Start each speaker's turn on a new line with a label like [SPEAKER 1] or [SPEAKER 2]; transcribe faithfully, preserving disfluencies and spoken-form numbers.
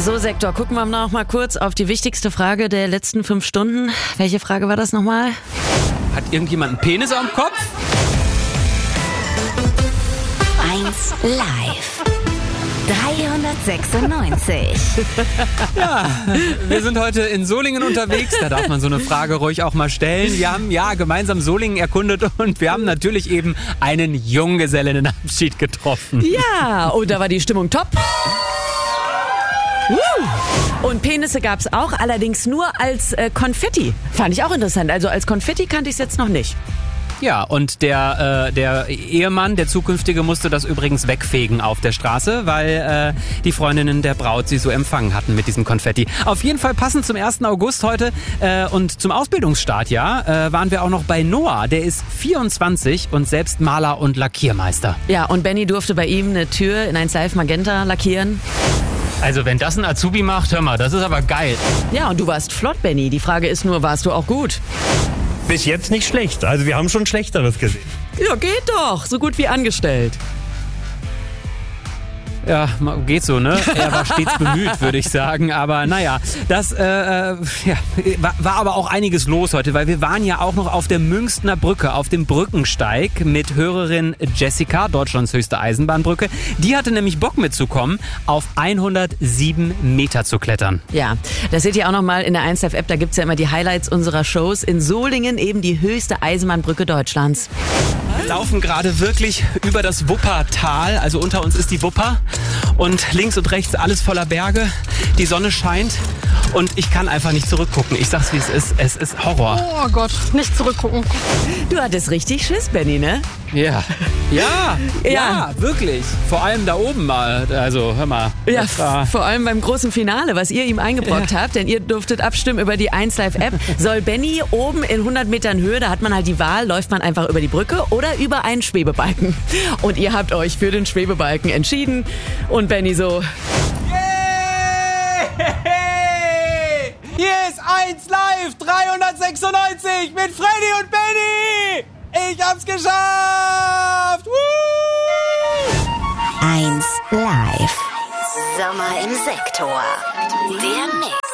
[SPEAKER 1] So, Sektor, gucken wir noch mal kurz auf die wichtigste Frage der letzten fünf Stunden. Welche Frage war das nochmal?
[SPEAKER 2] Hat irgendjemand einen Penis am Kopf?
[SPEAKER 3] eins live. dreihundertsechsundneunzig.
[SPEAKER 2] Ja, wir sind heute in Solingen unterwegs. Da darf man so eine Frage ruhig auch mal stellen. Wir haben ja gemeinsam Solingen erkundet und wir haben natürlich eben einen Junggesellinnenabschied getroffen.
[SPEAKER 1] Ja, und da war die Stimmung top. Uh. Und Penisse gab es auch, allerdings nur als äh, Konfetti. Fand ich auch interessant. Also als Konfetti kannte ich es jetzt noch nicht.
[SPEAKER 2] Ja, und der, äh, der Ehemann, der zukünftige, musste das übrigens wegfegen auf der Straße, weil äh, die Freundinnen der Braut sie so empfangen hatten mit diesem Konfetti. Auf jeden Fall passend zum ersten August heute äh, und zum Ausbildungsstart, ja, äh, waren wir auch noch bei Noah. Der ist vierundzwanzig und selbst Maler und Lackiermeister.
[SPEAKER 1] Ja, und Benny durfte bei ihm eine Tür in eins Live Magenta lackieren.
[SPEAKER 2] Also wenn das ein Azubi macht, hör mal, das ist aber geil.
[SPEAKER 1] Ja, und du warst flott, Benny. Die Frage ist nur, warst du auch gut?
[SPEAKER 4] Bis jetzt nicht schlecht. Also wir haben schon Schlechteres gesehen.
[SPEAKER 1] Ja, geht doch. So gut wie angestellt.
[SPEAKER 2] Ja, geht so, ne? Er war stets bemüht, würde ich sagen. Aber naja, das äh, ja, war, war aber auch einiges los heute, weil wir waren ja auch noch auf der Münchner Brücke, auf dem Brückensteig mit Hörerin Jessica, Deutschlands höchste Eisenbahnbrücke. Die hatte nämlich Bock mitzukommen, auf hundertsieben Meter zu klettern.
[SPEAKER 1] Ja, das seht ihr auch nochmal in der eins Live App. Da gibt's ja immer die Highlights unserer Shows. In Solingen eben die höchste Eisenbahnbrücke Deutschlands.
[SPEAKER 2] Wir laufen gerade wirklich über das Wuppertal, also unter uns ist die Wupper und links und rechts alles voller Berge, die Sonne scheint und ich kann einfach nicht zurückgucken. Ich sag's wie es ist, es ist Horror.
[SPEAKER 5] Oh Gott, nicht zurückgucken.
[SPEAKER 1] Du hattest richtig Schiss, Benny, ne?
[SPEAKER 2] Ja, ja, ja,
[SPEAKER 1] Ja.
[SPEAKER 2] wirklich. Vor allem da oben mal, also hör mal.
[SPEAKER 1] Ja,
[SPEAKER 2] das war-
[SPEAKER 1] vor allem beim großen Finale, was ihr ihm eingebrockt habt, denn ihr durftet abstimmen über die eins Live App. Soll Benny oben in hundert Metern Höhe, da hat man halt die Wahl, läuft man einfach über die Brücke oder über einen Schwebebalken. Und ihr habt euch für den Schwebebalken entschieden. Und Benny so,
[SPEAKER 2] Hier ist eins Live dreihundertsechsundneunzig mit Freddy und Benny. Ich hab's geschafft.
[SPEAKER 3] eins live. Sommer im Sektor. Der Mix.